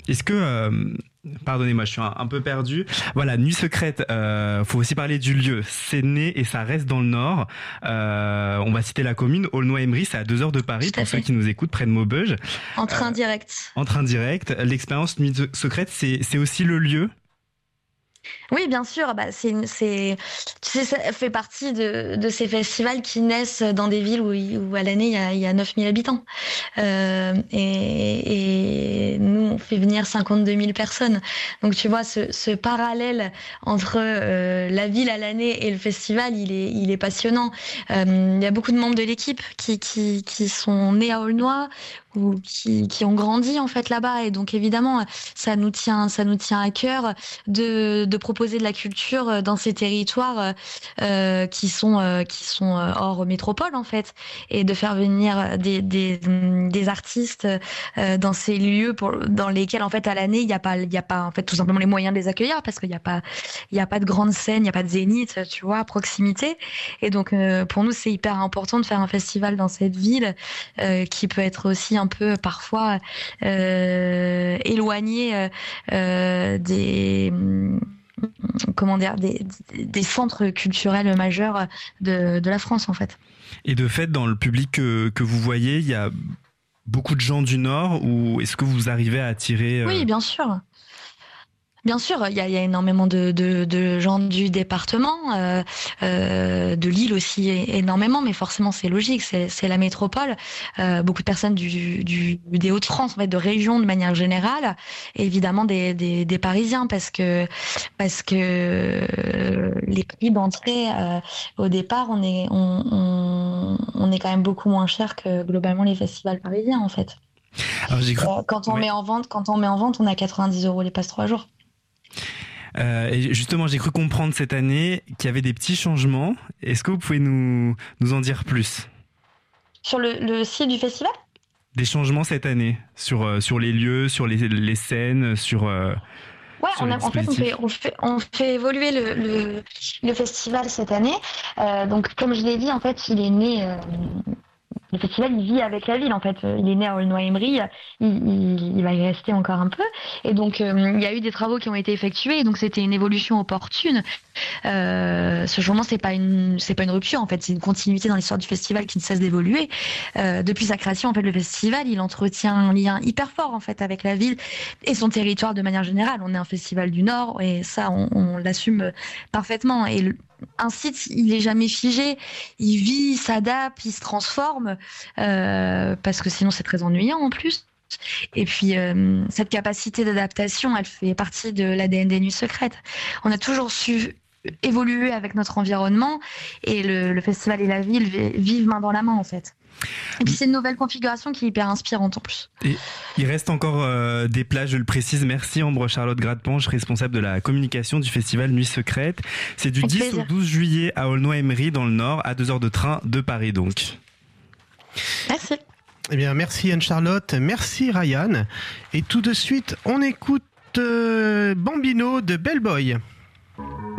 Est-ce que, pardonnez-moi, je suis un peu perdu. Voilà, Nuit Secrète, faut aussi parler du lieu. C'est né et ça reste dans le Nord. On va citer la commune, Aulnoy-Emery, c'est à 2 heures de Paris, Tout à pour ceux fait. qui nous écoutent, près de Maubeuge. En train Euh, direct. en train direct, l'expérience Nuit Secrète, c'est aussi le lieu. Oui, bien sûr. Bah, tu sais, ça fait partie de ces festivals qui naissent dans des villes où à l'année, il y a 9000 habitants. Et nous, on fait venir 52 000 personnes. Donc, tu vois, ce parallèle entre la ville à l'année et le festival, il est passionnant. Il y a beaucoup de membres de l'équipe qui sont nés à Aulnoy ou qui ont grandi en fait là-bas. Et donc, évidemment, ça nous tient à cœur de proposer de la culture dans ces territoires qui sont hors métropole en fait, et de faire venir des artistes dans ces lieux dans lesquels en fait à l'année il y a pas en fait tout simplement les moyens de les accueillir parce qu'il y a pas de grande scène, il n'y a pas de zénith, tu vois, à proximité. Et donc pour nous c'est hyper important de faire un festival dans cette ville qui peut être aussi un peu parfois éloigné des comment dire des centres culturels majeurs de la France en fait. Et de fait, dans le public que vous voyez, il y a beaucoup de gens du Nord, ou est-ce que vous arrivez à attirer Oui, bien sûr. Bien sûr, il y a énormément de gens du département, de Lille aussi énormément, mais forcément c'est logique, c'est la métropole. Beaucoup de personnes des Hauts-de-France, en fait, de région de manière générale, et évidemment des Parisiens, parce que les prix d'entrée au départ, on est quand même beaucoup moins cher que globalement les festivals parisiens en fait. Alors j'ai cru. Quand on Ouais. met en vente, on a 90 € les passes 3 jours. Et justement, j'ai cru comprendre cette année qu'il y avait des petits changements. Est-ce que vous pouvez nous en dire plus? Sur le site du festival? Des changements cette année sur les lieux, sur les scènes, Ouais, sur les en fait, dispositifs. on fait évoluer le festival cette année. Donc, comme je l'ai dit, en fait, il est né. Le festival, il vit avec la ville, en fait. Il est né à Aulnoy-Emery, il va y rester encore un peu. Et donc, il y a eu des travaux qui ont été effectués, et donc c'était une évolution opportune. Ce changement, c'est pas une rupture, en fait, c'est une continuité dans l'histoire du festival qui ne cesse d'évoluer. Depuis sa création, en fait, le festival, il entretient un lien hyper fort, en fait, avec la ville et son territoire de manière générale. On est un festival du Nord, et ça, on l'assume parfaitement. Et un site, il est jamais figé, il vit, il s'adapte, il se transforme, parce que sinon c'est très ennuyant en plus. Et puis cette capacité d'adaptation, elle fait partie de l'ADN des Nuits Secrètes. On a toujours su évoluer avec notre environnement, et le festival et la ville vivent main dans la main en fait. Et puis c'est une nouvelle configuration qui est hyper inspirante en plus. Et il reste encore des places, je le précise. Merci Ambre Charlotte Gradepanche, responsable de la communication du festival Nuit Secrète. C'est du Avec 10 au plaisir. 12 juillet à Aulnoy-Emery dans le Nord, à 2 heures de train de Paris donc. Merci. Eh bien, merci Anne-Charlotte, merci Ryan. Et tout de suite, on écoute Bambino de Bellboy.